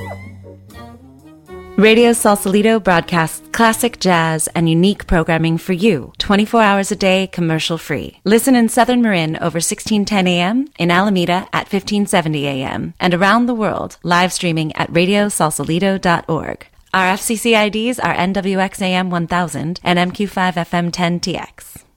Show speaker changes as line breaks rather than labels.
Radio Sausalito broadcasts classic jazz and unique programming for you, 24 hours a day, commercial-free. Listen in Southern Marin over 1610 AM, in Alameda at 1570 AM, and around the world, live streaming at radiosausalito.org. Our FCC IDs are NWXAM 1000 and MQ5FM 10TX.